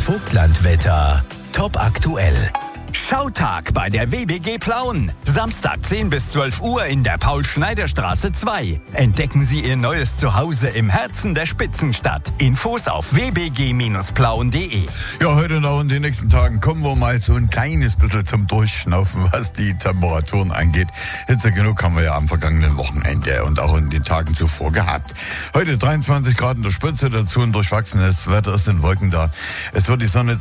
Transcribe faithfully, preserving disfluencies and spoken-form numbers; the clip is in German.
Vogtlandwetter. Top aktuell. Schautag bei der W B G Plauen. Samstag zehn bis zwölf Uhr in der Paul-Schneider-Straße zwei. Entdecken Sie Ihr neues Zuhause im Herzen der Spitzenstadt. Infos auf w b g Bindestrich plauen punkt d e. Ja, heute noch in den nächsten Tagen kommen wir mal so ein kleines bisschen zum Durchschnaufen, was die Temperaturen angeht. Hitze genug haben wir ja am vergangenen Wochenende und auch in den Tagen zuvor gehabt. Heute dreiundzwanzig Grad in der Spitze, dazu ein durchwachsenes Wetter, es sind Wolken da. Es wird die Sonne